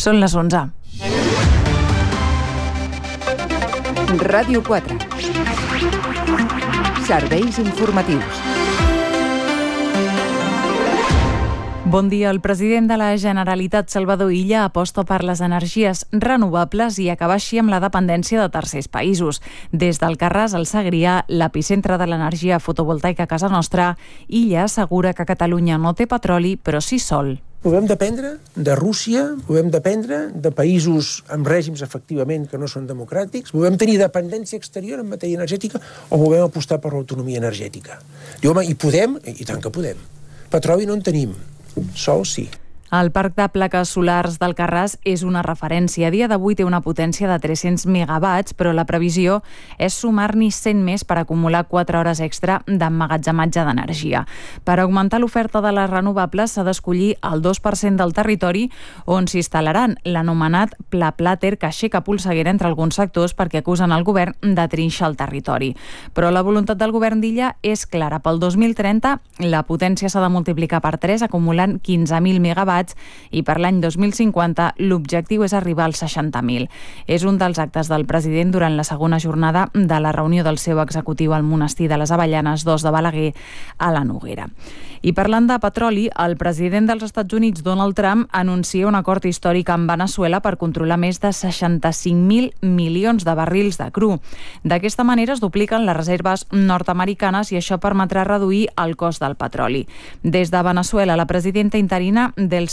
Són les 11. Ràdio 4. Serveis informatius. Bon dia. El president de la Generalitat, Salvador Illa, aposta per les energies renovables i acabar així amb la dependència de tercers països. Des d'Alcarràs al Segrià, l'epicentre de l'energia fotovoltaica a casa nostra, Illa assegura que Catalunya no té petroli, però sí sol. Podem dependre de Rússia, podem dependre de països amb règims efectivament que no són democràtics, podem tenir dependència exterior en matèria energètica o podem apostar per l'autonomia energètica. Diu, home, i podem? I tant que podem. Petroli no en tenim, sol sí. El parc de plaques solars d'Alcarràs és una referència. A dia d'avui té una potència de 300 megawatts, però la previsió és sumar-n'hi 100 més per acumular 4 hores extra d'emmagatzematge d'energia. Per augmentar l'oferta de les renovables s'ha d'escollir el 2% del territori on s'instal·laran, l'anomenat Pla Plàter, que aixeca polseguera entre alguns sectors perquè acusen el govern de trinxar el territori. Però la voluntat del govern d'Illa és clara. Pel 2030 la potència s'ha de multiplicar per 3, acumulant 15.000 megawatts, i per l'any 2050 l'objectiu és arribar als 60.000. És un dels actes del president durant la segona jornada de la reunió del seu executiu al monestir de les Avellanes 2 de Balaguer a la Noguera. I parlant de petroli, el president dels Estats Units, Donald Trump, anuncia un acord històric amb Veneçuela per controlar més de 65.000 milions de barrils de cru. D'aquesta manera es dupliquen les reserves nord-americanes i això permetrà reduir el cost del petroli. Des de Veneçuela, la presidenta interina del